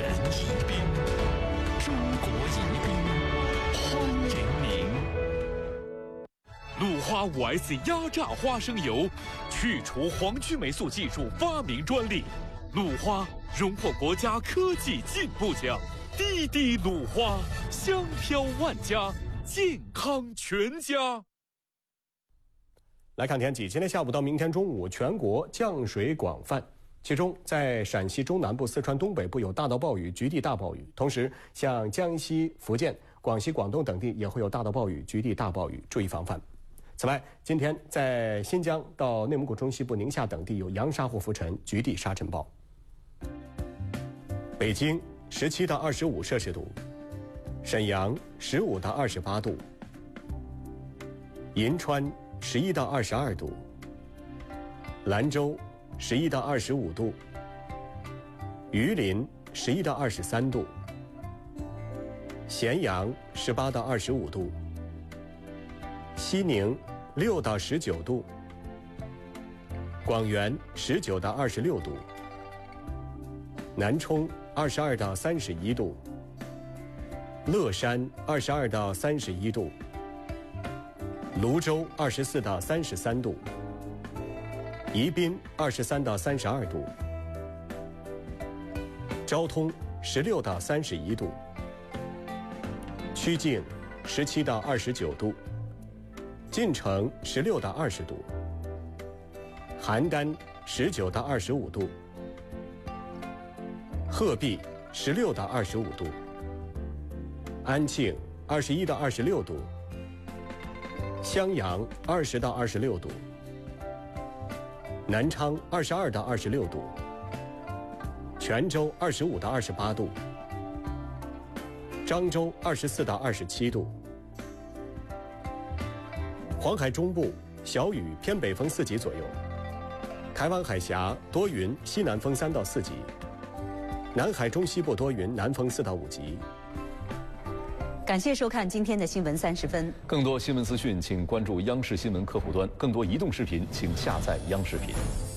人宜宾，中国宜宾，欢迎您。鲁花5S 压榨花生油，去除黄曲霉素技术发明专利，鲁花荣获国家科技进步奖。滴滴鲁花，香飘万家，健康全家。 来看天气，今天下午到明天中午，全国降水广泛，其中在陕西中南部、四川东北部有大到暴雨、局地大暴雨，同时像江西、福建、广西、广东等地也会有大到暴雨、局地大暴雨，注意防范。此外，今天在新疆到内蒙古中西部、宁夏等地有扬沙或浮尘、局地沙尘暴。北京17到25摄氏度，沈阳15到28度，银川11到22度，兰州11到25度，榆林11到23度，咸阳18到25度，西宁6到19度，广元19到26度，南充22到31度，乐山22到31度，泸州24到33度，宜宾23到32度，昭通16到31度，曲靖17到29度，晋城16到20度，邯郸19到25度，鹤壁16到25度，安庆21到26度，襄阳20到26度，南昌22到26度，泉州25到28度，漳州24到27度。黄海中部小雨，偏北风4级左右，台湾海峡多云，西南风3到4级，南海中西部多云，南风4到5级。 感谢收看今天的新闻30分。 更多新闻资讯，请关注央视新闻客户端；更多移动视频，请下载央视频。